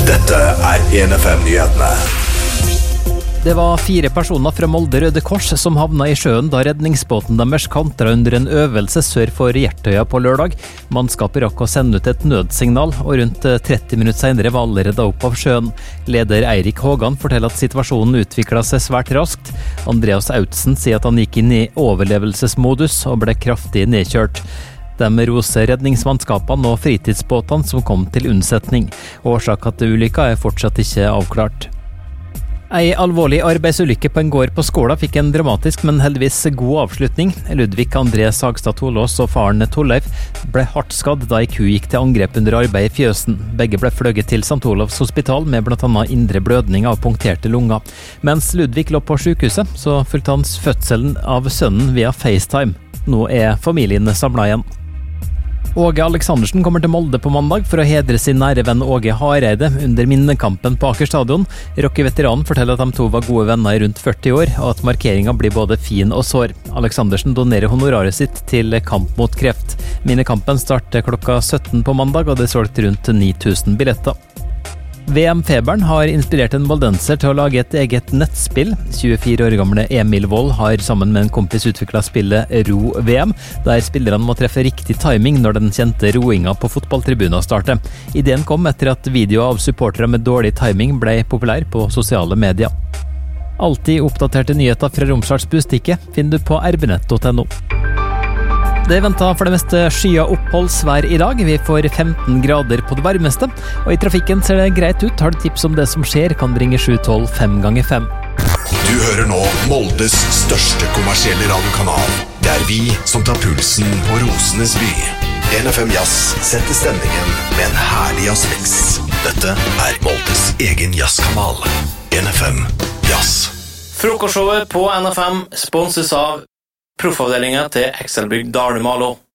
Dette 1FM-nyhetene. Det var 4 personer fra Molde Røde Kors som havna i sjøen da redningsbåten deres kantra under en øvelse sør for Hjertøya på lørdag. Mannskapet rakk å sende ut et nødsignal, og rundt 30 minutter senere var alle redda opp av sjøen. Leder Eirik Hågan forteller at situasjonen utviklet seg svært raskt. Andreas Autsen sier at han gikk inn i overlevelsesmodus og ble kraftig nedkjørt. De roser redningsmannskapene og fritidsbåtene som kom til unnsetning. Årsaken til ulykka er fortsatt ikke avklart. Ei alvorlig arbeidsulykke på en gård på Skåla fikk en dramatisk, men heldigvis god avslutning. Ludvig André Sagstad Tolås og faren Torleif ble hardt skadd da ei ku gikk til angrep under arbeid i fjøsen. Begge ble fløyet til St. Olavs hospital med blant annet indre blødning av punkterte lunger. Mens Ludvig lå på sykehuset, så fulgte hans fødselen av sønnen via FaceTime. Nå er familien samlet igjen. Åge Aleksandersen kommer til Molde på mandag for å hedre sin nære venn Åge Hareide under minnekampen på Aker stadion. Rocky-veteranen forteller at de to var gode venner i rundt 40 år, og at markeringen blir både fin og sår. Aleksandersen donerer honoraret sitt til kamp mot kreft. Minnekampen starter klokka 17 på mandag, og det er solgt rundt 9000 billetter. VM-feberen har inspirert en moldenser til å lage et eget nettspill. 24 år gamle Emil Wold har sammen med en kompis utviklet spillet Ro-VM, der spillerne må treffe riktig timing når den kjente roinga på fotballtribunen starter. Ideen kom etter at videoer av supportere med dårlig timing ble populær på sosiale medier. Alltid oppdaterte nyheter fra Romsdals Bustikke finner du på rbnett.no. Det er ventet for det meste skya oppholdsvær i dag. Vi får 15 grader på det varmeste, og i trafikken ser det greit ut. Har du tips om det som skjer, kan bringe 712 5x5. Du hører nå Moldes største kommersielle radiokanal. Det er vi som tar pulsen på Rosenes by. 1FM Jazz setter stemningen med en herlig jazzmix. Dette er Moldes egen jazzkanal. 1FM Jazz. Frokostshowet på NFM sponses av Proffavdelingen til Excelbygg Dale Malo.